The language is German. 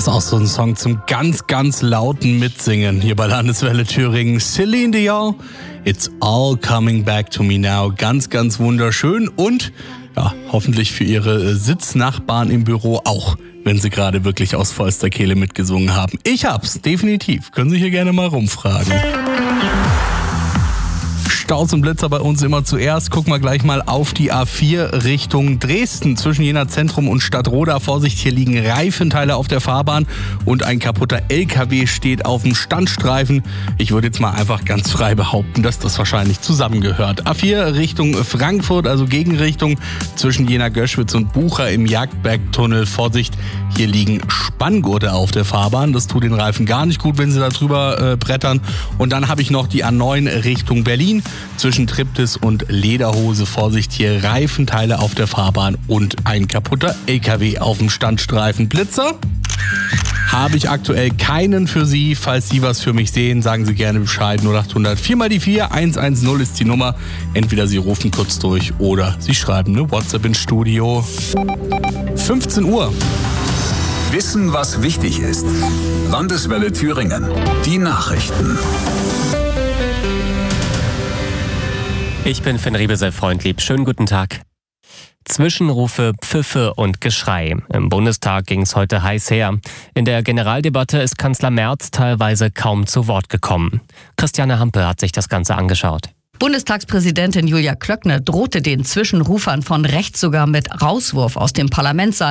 ist auch so ein Song zum ganz, ganz lauten Mitsingen hier bei Landeswelle Thüringen. Celine Dion, It's All Coming Back to Me Now. Ganz, ganz wunderschön und ja, hoffentlich für Ihre Sitznachbarn im Büro auch, wenn Sie gerade wirklich aus vollster Kehle mitgesungen haben. Ich hab's, definitiv. Können Sie hier gerne mal rumfragen. Staus und Blitzer bei uns immer zuerst. Gucken wir gleich mal auf die A4 Richtung Dresden. Zwischen Jena Zentrum und Stadtroda. Vorsicht, hier liegen Reifenteile auf der Fahrbahn und ein kaputter LKW steht auf dem Standstreifen. Ich würde jetzt mal einfach ganz frei behaupten, dass das wahrscheinlich zusammengehört. A4 Richtung Frankfurt, also Gegenrichtung zwischen Jena Göschwitz und Bucha im Jagdbergtunnel. Vorsicht, hier liegen Spanngurte auf der Fahrbahn. Das tut den Reifen gar nicht gut, wenn sie da drüber brettern. Und dann habe ich noch die A9 Richtung Berlin. Zwischen Triptis und Lederhose. Vorsicht, hier Reifenteile auf der Fahrbahn und ein kaputter LKW auf dem Standstreifen. Blitzer habe ich aktuell keinen für Sie. Falls Sie was für mich sehen, sagen Sie gerne Bescheid. 0800 4 mal die 4 110 ist die Nummer. Entweder Sie rufen kurz durch oder Sie schreiben eine WhatsApp ins Studio. 15 Uhr. Wissen, was wichtig ist. Landeswelle Thüringen. Die Nachrichten. Ich bin Finn Riebesel-Freundlieb. Schönen guten Tag. Zwischenrufe, Pfiffe und Geschrei. Im Bundestag ging es heute heiß her. In der Generaldebatte ist Kanzler Merz teilweise kaum zu Wort gekommen. Christiane Hampe hat sich das Ganze angeschaut. Bundestagspräsidentin Julia Klöckner drohte den Zwischenrufern von rechts sogar mit Rauswurf aus dem Parlamentssaal.